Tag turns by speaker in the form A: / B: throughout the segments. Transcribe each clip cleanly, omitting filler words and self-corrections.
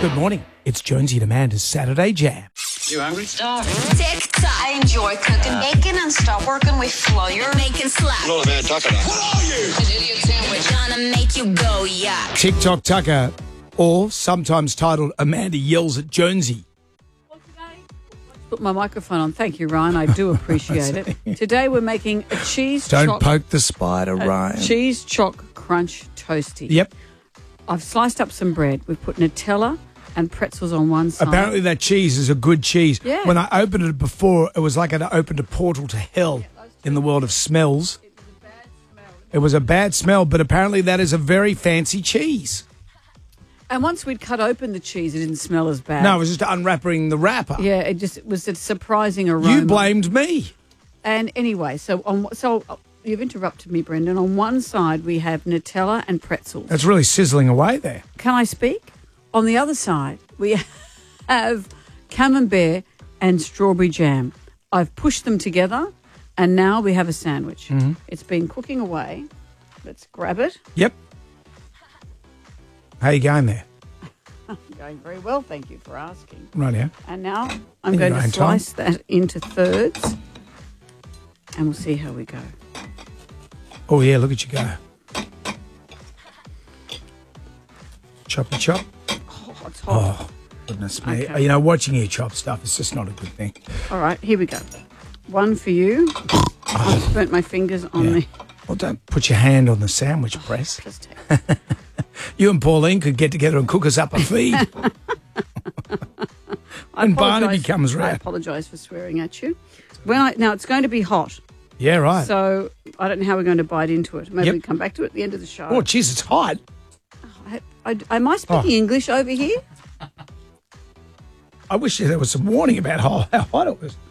A: Good morning. It's Jonesy and Amanda's Saturday Jam.
B: You hungry?
C: Tick-tock. I enjoy cooking bacon and stop working with flour. Making slap.
B: What man talking about? What are you?
C: An idiot sandwich. Gonna make you go yuck.
A: TikTok Tucker, or sometimes titled Amanda Yells at Jonesy.
D: Put my microphone on. Thank you, Ryan. I do appreciate it. Today we're making a cheese
A: Don't poke the spider, Ryan.
D: cheese choc crunch toasty.
A: Yep.
D: I've sliced up some bread. We've put Nutella and pretzels on one side.
A: Apparently that cheese is a good cheese.
D: Yeah.
A: When I opened it before, it was like I'd opened a portal to hell in the world of smells. It was a bad smell, but apparently that is a very fancy cheese.
D: And once we'd cut open the cheese, it didn't smell as bad.
A: No, it was just unwrapping the wrapper.
D: Yeah, it was a surprising aroma.
A: You blamed me.
D: And anyway, so you've interrupted me, Brendan. On one side, we have Nutella and pretzels.
A: That's really sizzling away there.
D: Can I speak? On the other side, we have camembert and strawberry jam. I've pushed them together, and now we have a sandwich. Mm-hmm. It's been cooking away. Let's grab it.
A: Yep. How you going there?
D: Going very well, thank you for asking.
A: Right here.
D: And now I'm going to slice that into thirds, and we'll see how we go.
A: Oh, yeah, look at you go. Choppy chop.
D: Oh, it's hot.
A: Oh, goodness me.
D: Okay.
A: You know, watching you chop stuff is just not a good thing.
D: All right, here we go. One for you. I've burnt my fingers on the...
A: Well, don't put your hand on the sandwich press.
D: Just take it.
A: You and Pauline could get together and cook us up a feed. And Barnaby comes
D: I
A: round.
D: apologise for swearing at you. Now, it's going to be hot.
A: Yeah, right.
D: So I don't know how we're going to bite into it. Maybe we come back to it at the end of the show.
A: Oh, jeez, it's hot.
D: Am I speaking English over here?
A: I wish there was some warning about how hot it was.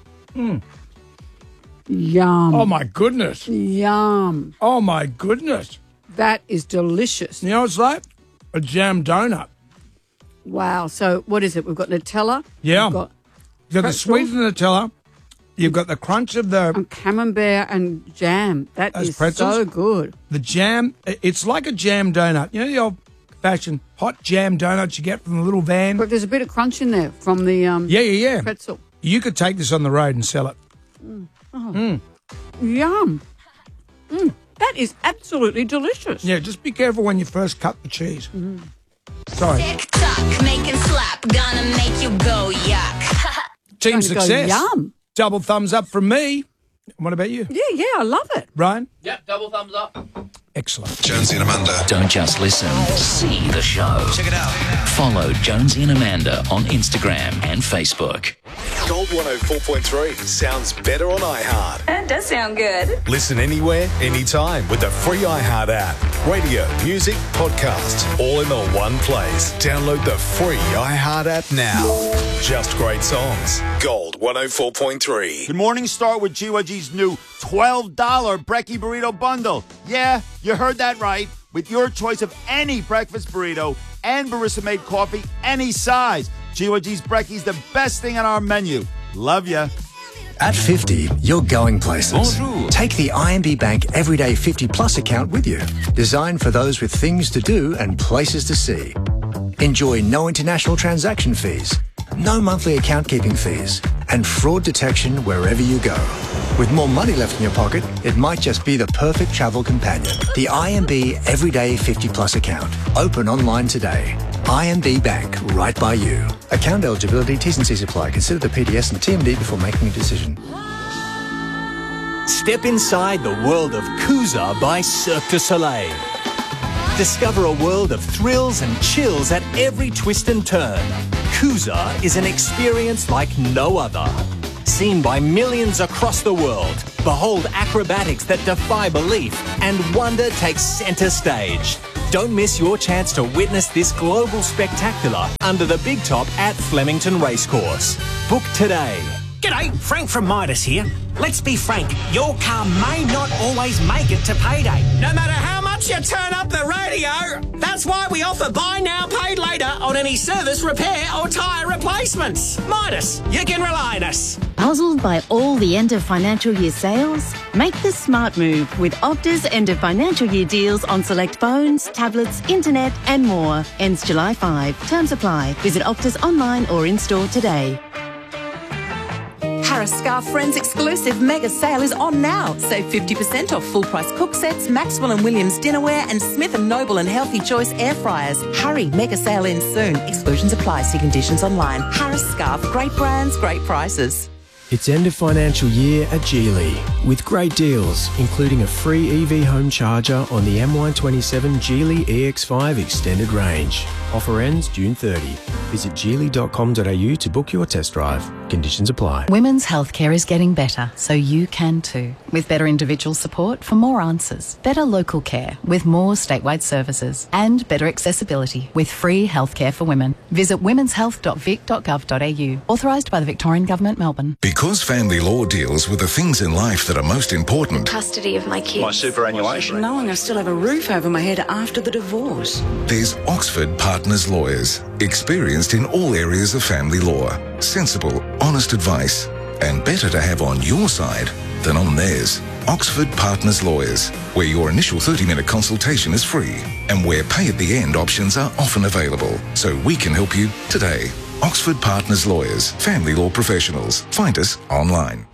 D: Yum.
A: Oh, my goodness.
D: Yum.
A: Oh, my goodness.
D: That is delicious.
A: You know what it's like? A jam donut.
D: Wow. So what is it? We've got Nutella.
A: Yeah.
D: We've got
A: You've got the sweet of the Nutella. You've got the crunch of the
D: camembert and jam. That
A: Those
D: is
A: pretzels?
D: so good.
A: the jam. It's like a jam donut. You know the old-fashioned hot jam donuts you get from the little van?
D: But there's a bit of crunch in there from the
A: Yeah.
D: pretzel.
A: You could take this on the road and sell it.
D: Yum. That is absolutely delicious.
A: Yeah, just be careful when you first cut the cheese. Sorry.
C: Tick-tock. Making slap. Gonna make you go yuck.
A: Team
D: Going to go
A: success.
D: yum.
A: Double thumbs up from me. What about you?
D: Yeah, I love it.
A: Ryan?
B: Yep, double thumbs up.
A: Excellent.
E: Jonesy and Amanda.
F: Don't just listen, see the show.
E: Check it out.
F: Follow Jonesy and Amanda on Instagram and Facebook.
E: Gold 104.3 sounds better on iHeart.
C: That does sound good.
E: Listen anywhere, anytime with the free iHeart app. Radio, music, podcasts, all in the one place. Download the free iHeart app now. Just great songs. Gold 104.3.
G: Good morning. Start with GYG's new $12 Brekkie Burrito Bundle. Yeah, you heard that right. With your choice of any breakfast burrito and barista-made coffee, any size. GYG's Brekkie's the best thing on our menu. Love ya.
H: At 50, you're going places. Take the IMB Bank Everyday 50 Plus account with you. Designed for those with things to do and places to see. Enjoy no international transaction fees, no monthly account keeping fees, and fraud detection wherever you go. With more money left in your pocket, it might just be the perfect travel companion. The IMB Everyday 50 Plus account. Open online today. IMB Bank, right by you. Account eligibility, T's and C's apply. Consider the PDS and TMD before making a decision.
I: Step inside the world of Kuza by Cirque du Soleil. Discover a world of thrills and chills at every twist and turn. Kuza is an experience like no other. Seen by millions across the world, behold acrobatics that defy belief, and wonder takes center stage. Don't miss your chance to witness this global spectacular under the big top at Flemington Racecourse. Book today.
J: G'day, Frank from Midas here. Let's be frank, your car may not always make it to payday. No matter how much Once you turn up the radio, that's why we offer buy now, paid later on any service, repair or tyre replacements. Midas, you can rely on us.
K: Puzzled by all the end of financial year sales? Make the smart move with Optus end of financial year deals on select phones, tablets, internet and more. Ends July 5. Terms apply. Visit Optus online or in-store today.
L: Harris Scarf Friends exclusive mega sale is on now. Save 50% off full price cook sets, Maxwell and Williams dinnerware and Smith & Noble and Healthy Choice air fryers. Hurry, mega sale ends soon. Exclusions apply. See conditions online. Harris Scarf, great brands, great prices.
M: It's end of financial year at Geely with great deals, including a free EV home charger on the MY27 Geely EX5 extended range. Offer ends June 30. Visit geely.com.au to book your test drive. Conditions apply.
N: Women's healthcare is getting better, so you can too. With better individual support for more answers, better local care with more statewide services, and better accessibility with free healthcare for women. Visit womenshealth.vic.gov.au. Authorised by the Victorian Government, Melbourne.
E: Because family law deals with the things in life that are most important.
O: Custody of my kids.
P: My superannuation.
Q: Knowing I still have a roof over my head after the divorce.
E: There's Oxford Partners Lawyers, experienced in all areas of family law. Sensible, honest advice, and better to have on your side than on theirs. Oxford Partners Lawyers, where your initial 30-minute consultation is free and where pay at the end options are often available. So we can help you today. Oxford Partners Lawyers, family law professionals. Find us online.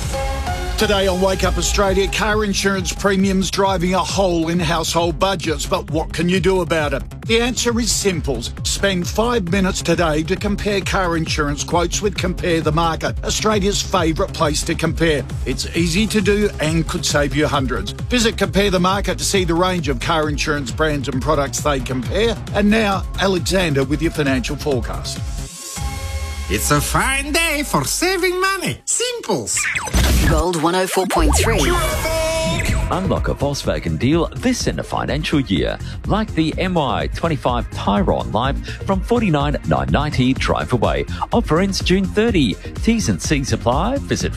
R: Today on Wake Up Australia, car insurance premiums driving a hole in household budgets. But what can you do about it? The answer is simple. Spend 5 minutes today to compare car insurance quotes with Compare the Market, Australia's favourite place to compare. It's easy to do and could save you hundreds. Visit Compare the Market to see the range of car insurance brands and products they compare. And now, Alexander with your financial forecast.
S: It's a fine day for saving money. Simples.
O: Gold 104.3.
F: Unlock a Volkswagen deal this end of financial year, like the MY25 Tyrone Live from $49,990 drive away. Offer ends June 30. T's and C's apply. Visit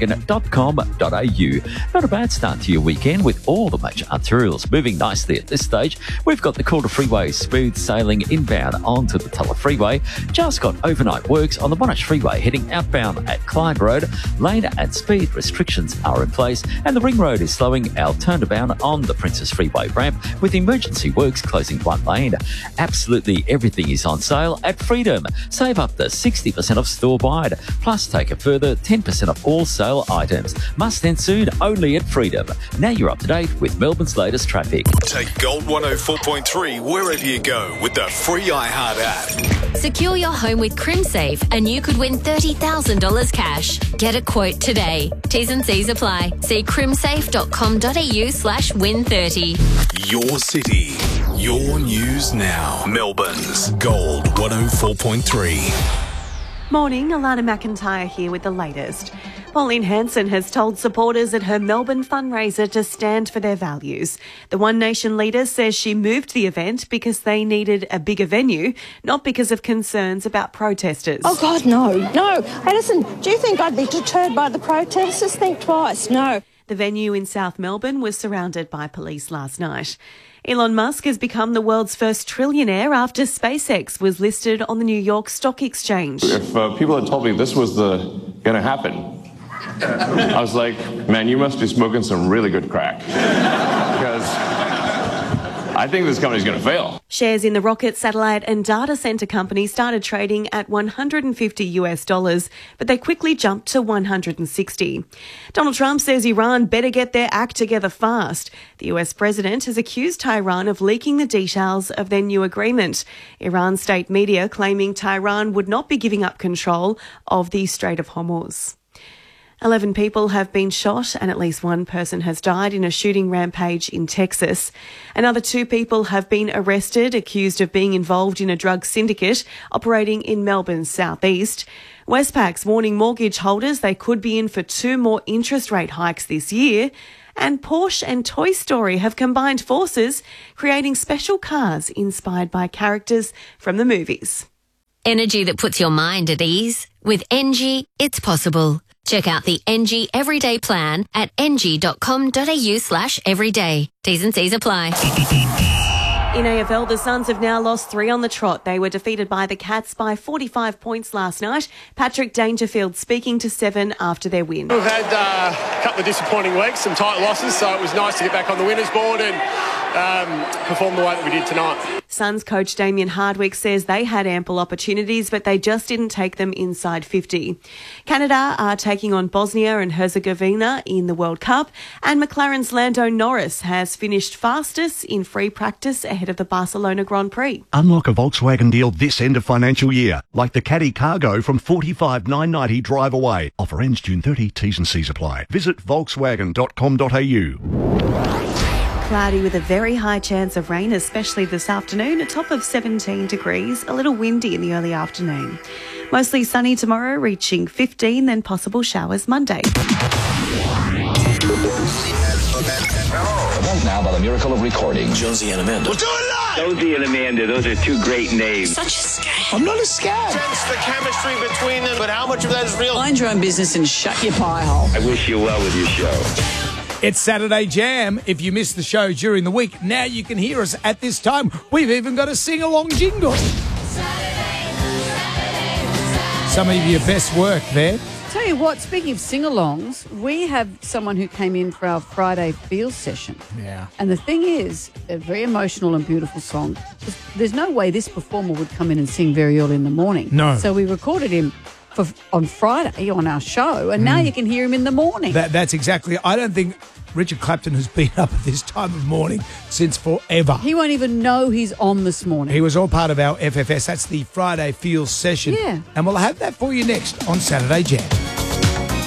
F: volkswagen.com.au. Not a bad start to your weekend with all the major arterials moving nicely at this stage. We've got the Calder Freeway smooth sailing inbound onto the Tulla Freeway. Just got overnight works on the Monash Freeway heading outbound at Clyde Road. Lane and speed restrictions are in place, and the Ring Road is slowing our turnabout on the Princess Freeway ramp with emergency works closing one lane. Absolutely everything is on sale at Freedom. Save up to 60% off store-wide, plus take a further 10% off all sale items. Must end soon, only at Freedom. Now you're up to date with Melbourne's latest traffic.
E: Take Gold 104.3 wherever you go with the free iHeart app.
T: Secure your home with CrimSafe and you could win $30,000 cash. Get a quote today. T's and C's apply. See crimsafe.com.au/win30.
E: Your city, your news now. Melbourne's Gold 104.3.
U: Morning, Alana McIntyre here with the latest. Pauline Hanson has told supporters at her Melbourne fundraiser to stand for their values. The One Nation leader says she moved the event because they needed a bigger venue, not because of concerns about protesters.
V: Oh, God, no. No. Hey, listen, do you think I'd be deterred by the protesters? Think twice. No.
U: The venue in South Melbourne was surrounded by police last night. Elon Musk has become the world's first trillionaire after SpaceX was listed on the New York Stock Exchange.
W: If people had told me this was going to happen, I was like, man, you must be smoking some really good crack. Because I think this company's going to fail.
U: Shares in the rocket, satellite and data center company started trading at $150, but they quickly jumped to 160. Donald Trump says Iran better get their act together fast. The US president has accused Tehran of leaking the details of their new agreement. Iran state media claiming Tehran would not be giving up control of the Strait of Hormuz. 11 people have been shot and at least one person has died in a shooting rampage in Texas. Another 2 people have been arrested, accused of being involved in a drug syndicate operating in Melbourne's southeast. Westpac's warning mortgage holders they could be in for 2 more interest rate hikes this year. And Porsche and Toy Story have combined forces, creating special cars inspired by characters from the movies.
T: Energy that puts your mind at ease. With Engie, it's possible. Check out the NG Everyday Plan at ng.com.au/everyday. T's and C's apply.
U: In AFL, the Suns have now lost 3 on the trot. They were defeated by the Cats by 45 points last night. Patrick Dangerfield speaking to Seven after their win.
B: We've had a couple of disappointing weeks, some tight losses, so it was nice to get back on the winners board and perform the way that we did tonight.
U: Suns coach Damien Hardwick says they had ample opportunities, but they just didn't take them inside 50. Canada are taking on Bosnia and Herzegovina in the World Cup, and McLaren's Lando Norris has finished fastest in free practice ahead of the Barcelona Grand Prix.
D: Unlock a Volkswagen deal this end of financial year, like the Caddy Cargo from $45,990 drive away. Offer ends June 30, T's and C's apply. Visit volkswagen.com.au.
U: Cloudy with a very high chance of rain, especially this afternoon, a top of 17 degrees, a little windy in the early afternoon. Mostly sunny tomorrow, reaching 15, then possible showers Monday.
P: Now, by the miracle of recording,
X: Jonesy and Amanda.
P: We'll do it live! Jonesy and Amanda, those are two great names.
X: Such a scam.
P: I'm not a scam.
X: Sense the chemistry between them, but how much of that is real? Mind your own business and shut your pie hole.
P: I wish you well with your show.
A: It's Saturday Jam. If you missed the show during the week, now you can hear us at this time. We've even got a sing-along jingle. Some of your best work there.
Y: Tell you what, speaking of sing-alongs, we have someone who came in for our Friday Feel session.
A: Yeah.
Y: And the thing is, a very emotional and beautiful song. There's no way this performer would come in and sing very early in the morning.
A: No.
Y: So we recorded him on Friday on our show, and now you can hear him in the morning.
A: That's exactly. I don't think Richard Clapton has been up at this time of morning since forever.
Y: He won't even know he's on this morning.
A: He was all part of our FFS. That's the Friday Feel session.
Y: Yeah.
A: And we'll have that for you next on Saturday Jam.